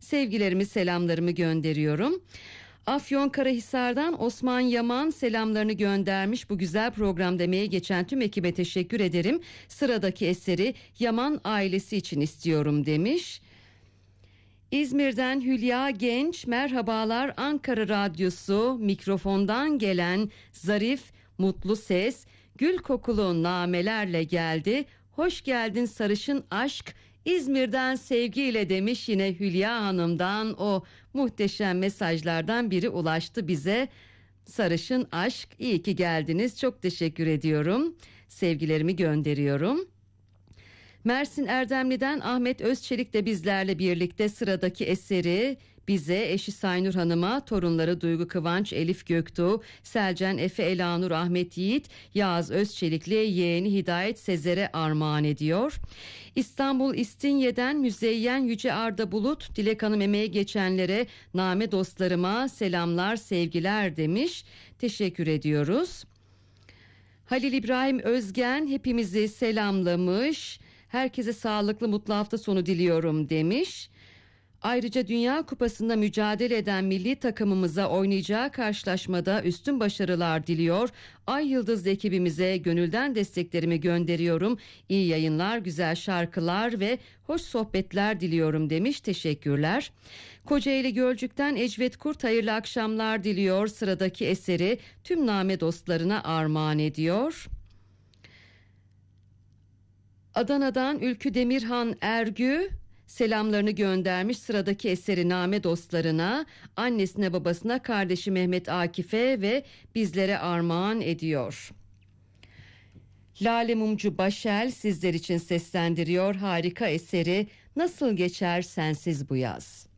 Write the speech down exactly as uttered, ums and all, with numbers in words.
sevgilerimi, selamlarımı gönderiyorum. Afyonkarahisar'dan Osman Yaman selamlarını göndermiş. Bu güzel programda emeği geçen tüm ekibe teşekkür ederim. Sıradaki eseri Yaman ailesi için istiyorum demiş. İzmir'den Hülya Genç, merhabalar Ankara Radyosu, mikrofondan gelen zarif, mutlu ses, gül kokulu namelerle geldi. Hoş geldin sarışın aşk, İzmir'den sevgiyle demiş. Yine Hülya Hanım'dan o muhteşem mesajlardan biri ulaştı bize. Sarışın aşk, iyi ki geldiniz, çok teşekkür ediyorum, sevgilerimi gönderiyorum. Mersin Erdemli'den Ahmet Özçelik de bizlerle birlikte. Sıradaki eseri bize eşi Saynur Hanım'a, torunları Duygu Kıvanç, Elif Göktuğ, Selcan Efe, Elanur, Ahmet Yiğit, Yağız Özçelik'le yeğeni Hidayet Sezer'e armağan ediyor. İstanbul İstinye'den Müzeyyen Yüce Arda Bulut, Dilek Hanım emeği geçenlere, name dostlarıma selamlar sevgiler demiş. Teşekkür ediyoruz. Halil İbrahim Özgen hepimizi selamlamış. Herkese sağlıklı, mutlu hafta sonu diliyorum demiş. Ayrıca Dünya Kupası'nda mücadele eden milli takımımıza oynayacağı karşılaşmada üstün başarılar diliyor. Ay Yıldız ekibimize gönülden desteklerimi gönderiyorum. İyi yayınlar, güzel şarkılar ve hoş sohbetler diliyorum demiş. Teşekkürler. Kocaeli Gölcük'ten Ecvet Kurt hayırlı akşamlar diliyor. Sıradaki eseri tüm name dostlarına armağan ediyor. Adana'dan Ülkü Demirhan Ergü selamlarını göndermiş. Sıradaki eseri name dostlarına, annesine, babasına, kardeşi Mehmet Akif'e ve bizlere armağan ediyor. Lale Mumcu Başel sizler için seslendiriyor harika eseri Nasıl Geçer Sensiz Bu Yaz.